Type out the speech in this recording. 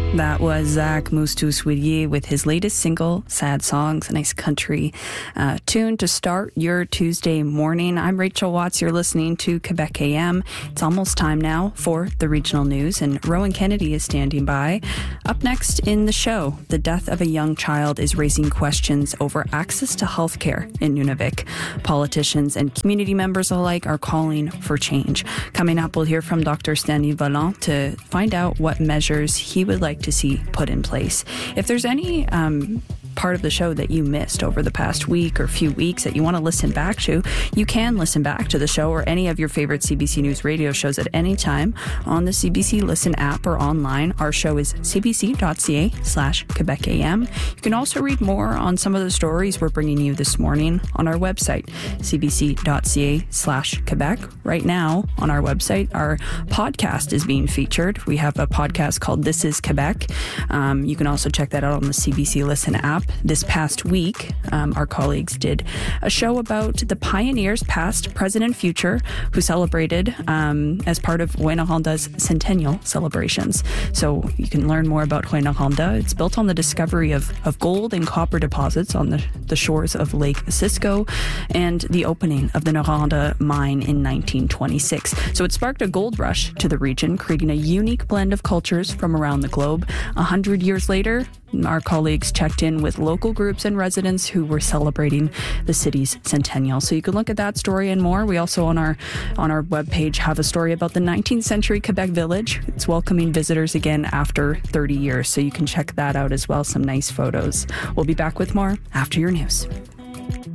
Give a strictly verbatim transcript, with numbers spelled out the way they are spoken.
That was Zach Moustou-Soulier with his latest single, Sad Songs, a nice country uh, tune to start your Tuesday morning. I'm Rachel Watts. You're listening to Quebec A M. It's almost time now for the regional news, and Rowan Kennedy is standing by. Up next in the show, the death of a young child is raising questions over access to healthcare in Nunavik. Politicians and community members alike are calling for change. Coming up, we'll hear from Doctor Stanley Volant to find out what measures he would like to see put in place. If there's any um, part of the show that you missed over the past week or few weeks that you want to listen back to, you can listen back to the show or any of your favorite C B C News radio shows at any time on the C B C Listen app or online. Our show is cbc.ca slash Quebec AM. You can also read more on some of the stories we're bringing you this morning on our website, cbc.ca slash Quebec. Right now on our website, our podcast is being featured. We have a podcast called This is Quebec. Um, you can also check that out on the C B C Listen app. This past week, um, our colleagues did a show about the pioneers, past, present, and future, who celebrated um, as part of Rouyn-Noranda's centennial celebrations. So you can learn more about Rouyn-Noranda. It's built on the discovery of, of gold and copper deposits on the, the shores of Lake Osisko and the opening of the Noranda mine in nineteen twenty-six. So it sparked a gold rush to the region, creating a unique blend of cultures from around the globe. A hundred years later, our colleagues checked in with local groups and residents who were celebrating the city's centennial. So you can look at that story and more. We also on our on our webpage have a story about the nineteenth century Quebec Village. It's welcoming visitors again after thirty years. So you can check that out as well. Some nice photos. We'll be back with more after your news.